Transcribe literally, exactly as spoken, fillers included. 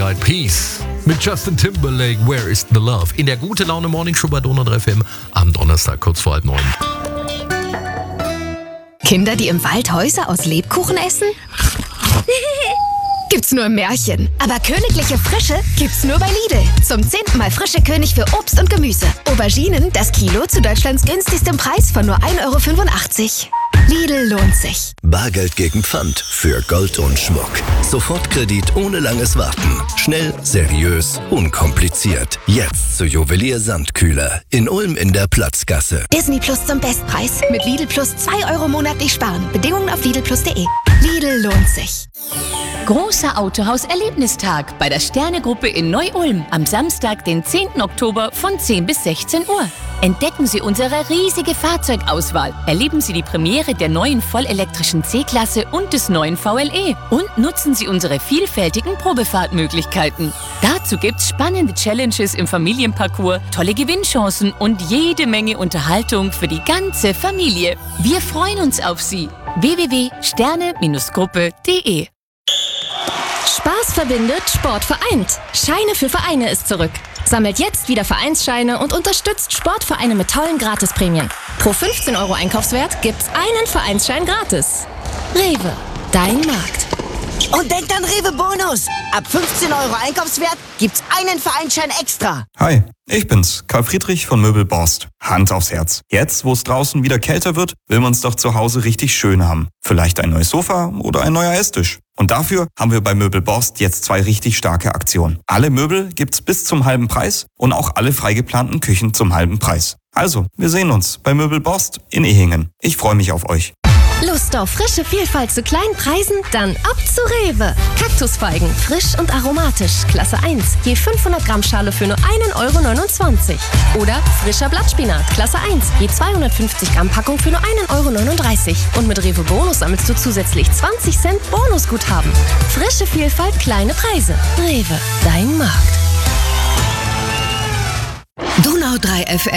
Eyed Peas mit Justin Timberlake, Where is the Love? In der Gute Laune Morning Show bei Donau drei F M am Donnerstag, kurz vor halb neun. Kinder, die im Wald Häuser aus Lebkuchen essen? Gibt's nur im Märchen. Aber königliche Frische gibt's nur bei Lidl. Zum zehnten Mal frische König für Obst und Gemüse. Auberginen, das Kilo zu Deutschlands günstigstem Preis von nur ein Euro fünfundachtzig. Lidl lohnt sich. Bargeld gegen Pfand für Gold und Schmuck. Sofortkredit ohne langes Warten. Schnell, seriös, unkompliziert. Jetzt zu Juwelier Sandkühler in Ulm in der Platzgasse. Disney Plus zum Bestpreis. Mit Lidl Plus zwei Euro monatlich sparen. Bedingungen auf lidl plus punkt de. Lidl lohnt sich. Großer Autohaus-Erlebnistag bei der Sterne-Gruppe in Neu-Ulm am Samstag, den zehnten Oktober von zehn bis sechzehn Uhr. Entdecken Sie unsere riesige Fahrzeugauswahl, erleben Sie die Premiere der neuen vollelektrischen C-Klasse und des neuen V L E und nutzen Sie unsere vielfältigen Probefahrtmöglichkeiten. Dazu gibt's spannende Challenges im Familienparcours, tolle Gewinnchancen und jede Menge Unterhaltung für die ganze Familie. Wir freuen uns auf Sie. w w w punkt sterne gruppe punkt de Spaß verbindet, Sport vereint. Scheine für Vereine ist zurück. Sammelt jetzt wieder Vereinsscheine und unterstützt Sportvereine mit tollen Gratisprämien. Pro fünfzehn Euro Einkaufswert gibt's einen Vereinsschein gratis. Rewe, dein Markt. Und denkt an Rewe Bonus. Ab fünfzehn Euro Einkaufswert gibt's einen Vereinsschein extra. Hi, ich bin's, Karl Friedrich von Möbel Borst. Hand aufs Herz. Jetzt, wo es draußen wieder kälter wird, will man's doch zu Hause richtig schön haben. Vielleicht ein neues Sofa oder ein neuer Esstisch. Und dafür haben wir bei Möbel Borst jetzt zwei richtig starke Aktionen. Alle Möbel gibt's bis zum halben Preis und auch alle freigeplanten Küchen zum halben Preis. Also, wir sehen uns bei Möbel Borst in Ehingen. Ich freue mich auf euch. Lust auf frische Vielfalt zu kleinen Preisen? Dann ab zu Rewe. Kaktusfeigen, frisch und aromatisch, Klasse eins. Je fünfhundert Gramm Schale für nur einen Euro neunundzwanzig. Oder frischer Blattspinat, Klasse eins. Je zweihundertfünfzig Gramm Packung für nur einen Euro neununddreißig. Und mit Rewe Bonus sammelst du zusätzlich zwanzig Cent Bonusguthaben. Frische Vielfalt, kleine Preise. Rewe, dein Markt. Donau drei F M